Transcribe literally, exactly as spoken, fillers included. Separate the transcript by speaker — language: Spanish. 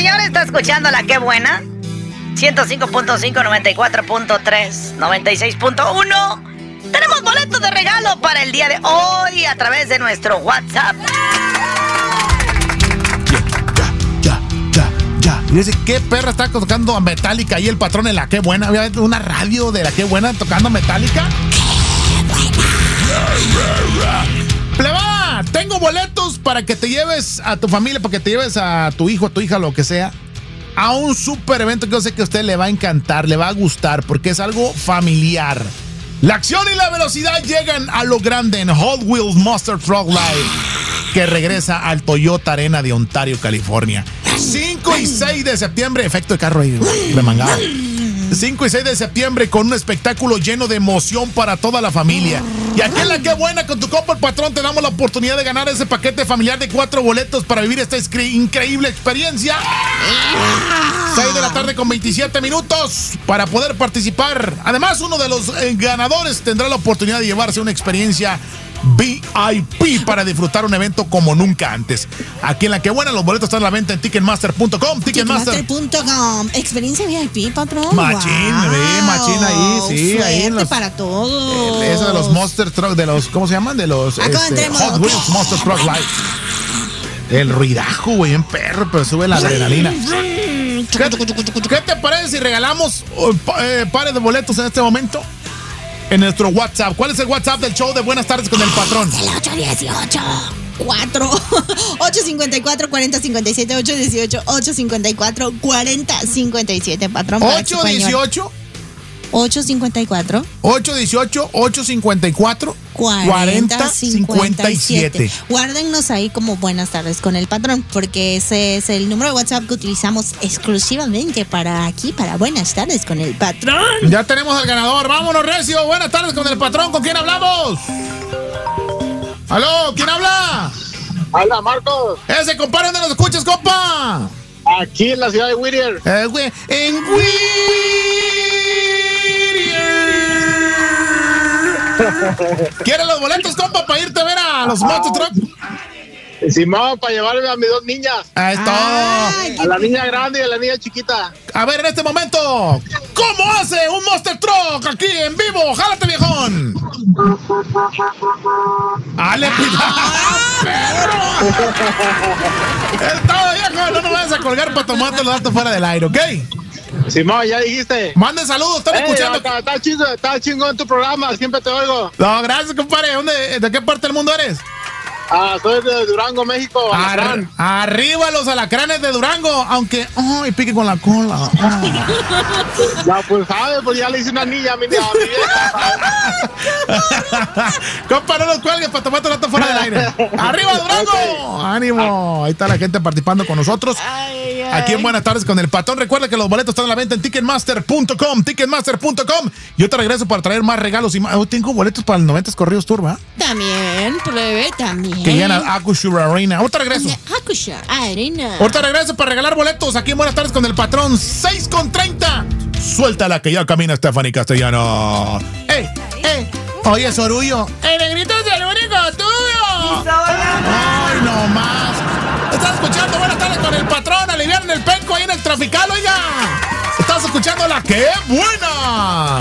Speaker 1: señores, está escuchando la Qué Buena. ciento cinco punto cinco, noventa y cuatro punto tres, noventa y seis punto uno. Tenemos boletos de regalo para el día de hoy a través de nuestro WhatsApp.
Speaker 2: Ya, ya, ya. Y dice, ¿qué perra está tocando a Metallica ahí el patrón en la Qué Buena? ¿Había una radio de la Qué Buena tocando Metallica? ¡Qué buena! Pleba, tengo boletos para que te lleves a tu familia, para que te lleves a tu hijo, a tu hija, lo que sea, a un super evento que yo sé que a usted le va a encantar, le va a gustar, porque es algo familiar. La acción y la velocidad llegan a lo grande en Hot Wheels Monster Truck Live, que regresa al Toyota Arena de Ontario, California. cinco y seis de septiembre, efecto de carro ahí, remangado. cinco y seis de septiembre con un espectáculo lleno de emoción para toda la familia. Y aquí en la Qué Buena, con tu compa el patrón, te damos la oportunidad de ganar ese paquete familiar de cuatro boletos para vivir esta increíble experiencia. seis de la tarde con veintisiete minutos para poder participar. Además, uno de los eh, ganadores tendrá la oportunidad de llevarse una experiencia V I P para disfrutar un evento como nunca antes. Aquí en la Qué Buena, los boletos están a la venta en ticketmaster punto com. Ticketmaster
Speaker 3: punto com. Experiencia V I P, patrón.
Speaker 2: Machín, wow. ve, machín ahí, sí,
Speaker 3: Suerte
Speaker 2: ahí en los,
Speaker 3: para todos.
Speaker 2: Eh, eso de los Monster Truck, de los, ¿cómo se llaman? De los este, Hot Wheels Monster Truck Live. El ruidajo, güey, en perro, pero sube la adrenalina. ¿Qué, ¿Qué te parece si regalamos eh, pares de boletos en este momento? En nuestro WhatsApp. ¿Cuál es el WhatsApp del show de Buenas Tardes con el Patrón?
Speaker 3: El ocho dieciocho cuatro ocho cinco cuatro, cuatro cero cinco siete, ocho dieciocho, ocho cinco cuatro, cuatro cero cinco siete, patrón.
Speaker 2: ocho dieciocho
Speaker 3: ocho cinco cuatro
Speaker 2: ocho dieciocho, ocho cinco cuatro, cuatro cero cinco siete.
Speaker 3: Guárdennos ahí como Buenas Tardes con el Patrón, porque ese es el número de WhatsApp que utilizamos exclusivamente para aquí, para Buenas Tardes con el Patrón.
Speaker 2: Ya tenemos al ganador. Vámonos, recio. Buenas tardes con el Patrón. ¿Con quién hablamos? ¿Aló? ¿Quién habla?
Speaker 4: Habla, Marcos.
Speaker 2: Ese, compadre, ¿dónde nos escuchas, compa?
Speaker 4: Aquí en la ciudad de Whittier.
Speaker 2: Eh, güey, en Whittier. ¿Quieres los boletos, compa, para irte a ver a los Monster Truck?
Speaker 4: Simón, para llevarme a mis dos niñas.
Speaker 2: Ahí está.
Speaker 4: A la niña grande y a la niña chiquita.
Speaker 2: A ver, en este momento, ¿cómo hace un Monster Truck aquí en vivo? ¡Jálate, viejón! ¡Ale, perro! ¡Está viejo! No nos vayas a colgar para tomarte los datos fuera del aire, ¿ok?
Speaker 4: Simón, ya dijiste.
Speaker 2: Manden saludos, están hey, escuchando.
Speaker 4: Está, está, chingón, está chingón tu programa, siempre te oigo.
Speaker 2: No, gracias, compadre. ¿Dónde, ¿De qué parte del mundo eres?
Speaker 4: Ah, soy de Durango, México.
Speaker 2: Ar arriba los alacranes de Durango, aunque... ¡Ay, oh, pique con la cola! Oh.
Speaker 4: Ya, pues, ¿sabes? Pues ya le hice una niña a mi, a mi
Speaker 2: vieja. Compa, no nos cuelgues para tomar tu rato fuera del aire. ¡Arriba, Durango! Okay. ¡Ánimo! Ahí está la gente participando con nosotros. Ay, ay. Aquí en Buenas Tardes con el Patrón. Recuerda que los boletos están a la venta en ticketmaster punto com. ticketmaster punto com. Yo te regreso para traer más regalos y más. Oh, tengo boletos para el noventas Corridos Tour, ¿verdad?
Speaker 3: También, plebe, también.
Speaker 2: Que llegan al Acusure Arena. Ahorita regreso.
Speaker 3: Acusure Arena.
Speaker 2: Ahorita regreso para regalar boletos aquí en Buenas Tardes con el Patrón. seis con treinta. Suéltala que ya camina Stephanie Castellano. ¡Ey! ¡Ey! Oye, Sorullo. El negrito es el único tuyo. ¡Ay, no más! Estás escuchando Buenas Tardes con el Patrón. Aliviaron el penco ahí en el trafical, oiga. Estás escuchando la Qué Buena.